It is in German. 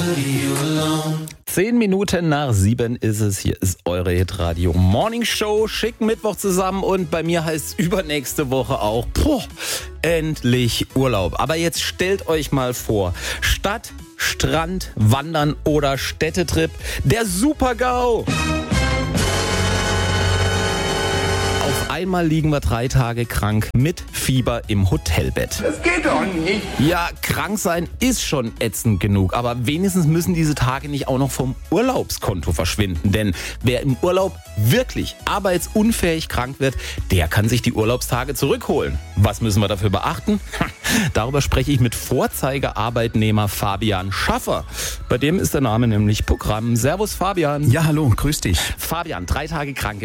10:10 ist es. Hier ist eure Hitradio Morning Show. Schicken Mittwoch zusammen und bei mir heißt es übernächste Woche auch, endlich Urlaub. Aber jetzt stellt euch mal vor, Stadt, Strand, Wandern oder Städtetrip, der Super-GAU. Auf einmal liegen wir 3 Tage krank mit Fieber im Hotelbett. Das geht doch nicht. Ja, krank sein ist schon ätzend genug, aber wenigstens müssen diese Tage nicht auch noch vom Urlaubskonto verschwinden. Denn wer im Urlaub wirklich arbeitsunfähig krank wird, der kann sich die Urlaubstage zurückholen. Was müssen wir dafür beachten? Darüber spreche ich mit Vorzeigearbeitnehmer Fabian Schaffer. Bei dem ist der Name nämlich Programm. Servus Fabian. Ja, hallo, grüß dich. Fabian, 3 Tage krank.